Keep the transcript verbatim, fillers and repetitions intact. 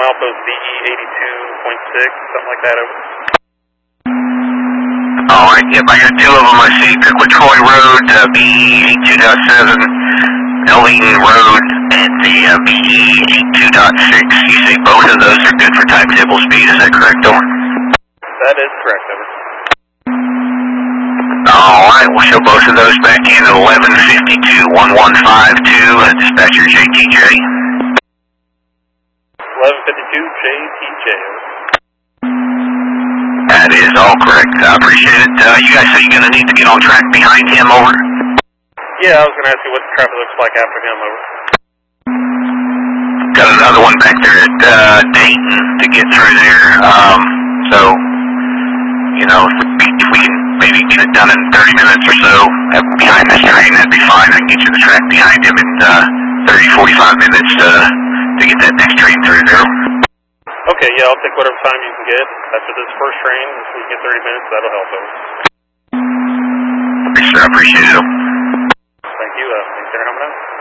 Alpha's B E eighty-two point six, something like that, over. Alright, yep, I got two of them. I see Pickwood Troy Road, uh, B E eighty-two point seven, Elding Road, and the uh, B E eighty-two point six. You say both of those are good for timetable speed, is that correct, over? That is correct, over. Alright, we'll show both of those back in at eleven fifty-two, eleven fifty-two, uh, dispatcher J T J. eleven fifty-two, J T J, over. That is all correct. I appreciate it. Uh, you guys say you're going to need to get on track behind him, over? Yeah, I was going to ask you what the traffic looks like after him, over. Got another one back there at uh, Dayton to get through there. Um, so, you know, if we, if we can maybe get it done in thirty minutes or so behind this train, that'd be fine. I can get you the track behind him in uh, thirty, forty-five minutes uh, to get that next train through there. Okay, yeah, I'll take whatever time you can get after this first train. If we get thirty minutes, that'll help, over. Yes, sir, I appreciate it. Thank you. Uh, thanks for coming out.